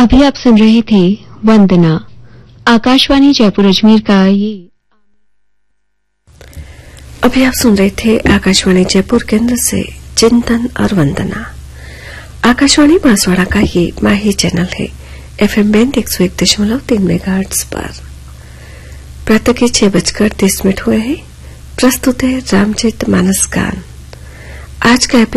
अभी आप सुन रहे थे वंदना, आकाशवाणी जयपुर अजमेर का ये। अभी आप सुन रहे थे आकाशवाणी जयपुर केंद्र से चिंतन और वंदना। आकाशवाणी बांसवाड़ा का ये माही चैनल है, FM बैंड 101.3 मेगाहर्ट्ज पर। प्रातः के 6:30 हुए हैं। प्रस्तुत है रामचरित मानस गान। आज का